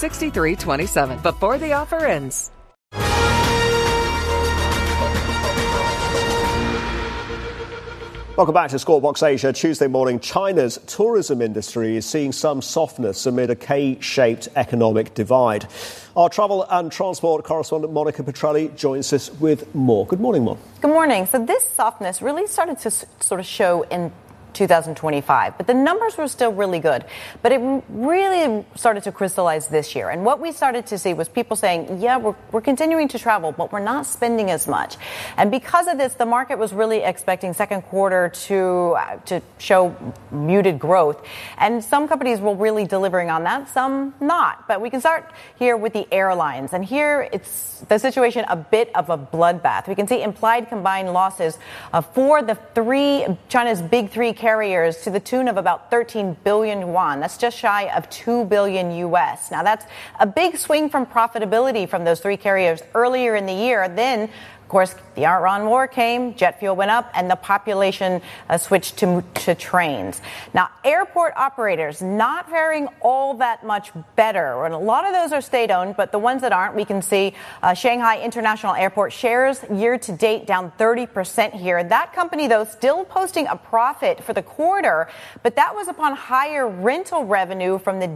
6327 before the offer ends. Welcome back to Squawk Box Asia. Tuesday morning, China's tourism industry is seeing some softness amid a K-shaped economic divide. Our travel and transport correspondent Monica Petrelli joins us with more. Good morning, Mon. Good morning. So this softness really started to sort of show in 2025, but the numbers were still really good. But it really started to crystallize this year. And what we started to see was people saying, yeah, we're continuing to travel, but we're not spending as much. And because of this, the market was really expecting second quarter to show muted growth. And some companies were really delivering on that, some not. But we can start here with the airlines. And here it's the situation a bit of a bloodbath. We can see implied combined losses for China's big three carriers to the tune of about 13 billion yuan. That's just shy of 2 billion US. Now, that's a big swing from profitability from those three carriers earlier in the year. Then, of course, the Iran war came, jet fuel went up, and the population switched to trains. Now, airport operators not faring all that much better. And a lot of those are state-owned, but the ones that aren't, we can see Shanghai International Airport shares year-to-date down 30% here. That company, though, still posting a profit for the quarter, but that was upon higher rental revenue from the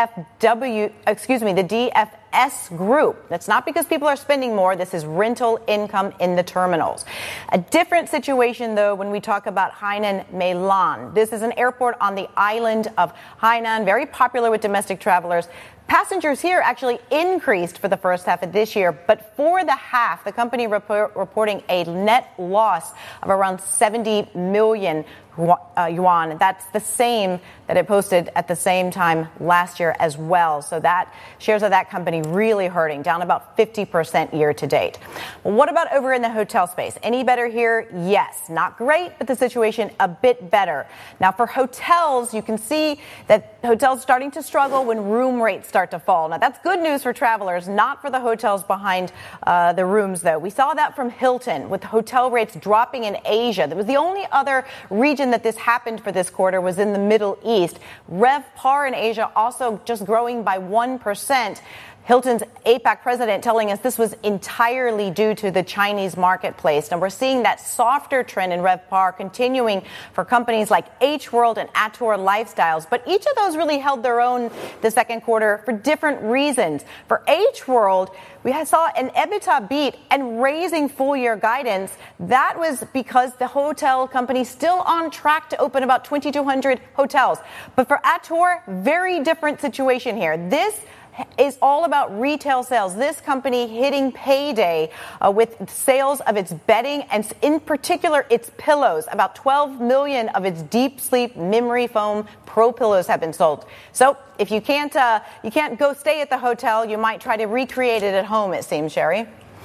DFS group. That's not because people are spending more. This is rental income in the terminals. A different situation, though, when we talk about Hainan Meilan. This is an airport on the island of Hainan, very popular with domestic travelers. Passengers here actually increased for the first half of this year, but for the half, the company reporting a net loss of around 70 million yuan. That's the same that it posted at the same time last year as well. So that shares of that company really hurting, down about 50% year to date. Well, what about over in the hotel space? Any better here? Yes. Not great, but the situation a bit better. Now, for hotels, you can see that hotels starting to struggle when room rates start to fall. Now, that's good news for travelers, not for the hotels behind the rooms, though. We saw that from Hilton, with hotel rates dropping in Asia. That was the only other region that this happened for this quarter was in the Middle East. RevPAR in Asia also just growing by 1%. Hilton's APAC president telling us this was entirely due to the Chinese marketplace. And we're seeing that softer trend in RevPAR continuing for companies like H World and Atour Lifestyles. But each of those really held their own the second quarter for different reasons. For H World, we saw an EBITDA beat and raising full year guidance. That was because the hotel company still on track to open about 2,200 hotels. But for Atour, very different situation here. This is all about retail sales. This company hitting payday with sales of its bedding and in particular its pillows. About 12 million of its deep sleep memory foam pro pillows have been sold. So if you can't go stay at the hotel, you might try to recreate it at home, it seems, Sherry.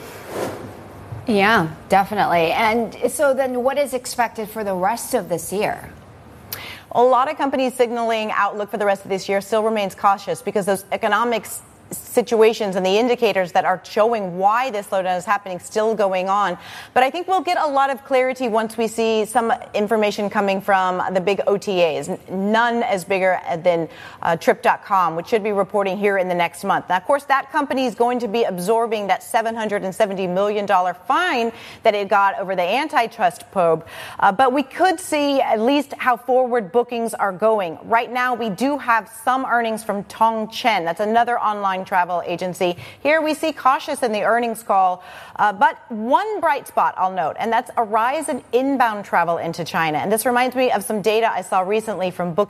Yeah, definitely. And so then what is expected for the rest of this year? A lot of companies signaling outlook for the rest of this year still remains cautious because those economics situations and the indicators that are showing why this slowdown is happening still going on. But I think we'll get a lot of clarity once we see some information coming from the big OTAs, none as bigger than Trip.com, which should be reporting here in the next month. Now, of course, that company is going to be absorbing that $770 million fine that it got over the antitrust probe. But we could see at least how forward bookings are going. Right now, we do have some earnings from Tongchen. That's another online travel agency. Here we see cautious in the earnings call, but one bright spot I'll note, and that's a rise in inbound travel into China. And this reminds me of some data I saw recently from Booking